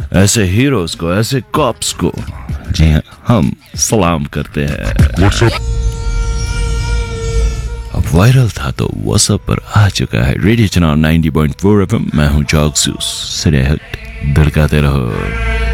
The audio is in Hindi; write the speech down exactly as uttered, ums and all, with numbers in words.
ऐसे हीरोज को, ऐसे कॉप्स को जी हाँ हम सलाम करते हैं। व्हाट्सएप अब वायरल था तो व्हाट्सएप पर आ चुका है radio channel ninety point four FM. मैं हूं जॉक्सूस, सिरे हट धड़काते रहो।